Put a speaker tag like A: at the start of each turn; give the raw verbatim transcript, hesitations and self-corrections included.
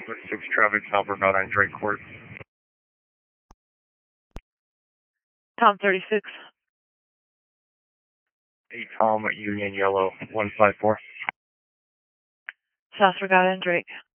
A: six traffic, South Regatta and Drake Court.
B: Tom thirty-six.
A: eight Tom, Union Yellow, one five four.
B: South Regatta and Drake.